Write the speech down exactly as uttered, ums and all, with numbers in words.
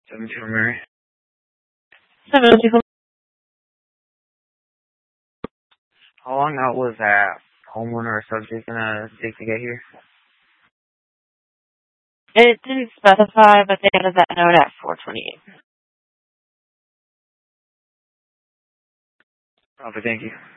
seventy-two Mary. seventy-two. How long out was that homeowner or subject gonna take to get here? It didn't specify, but they added that note at four twenty-eight. Okay, thank you.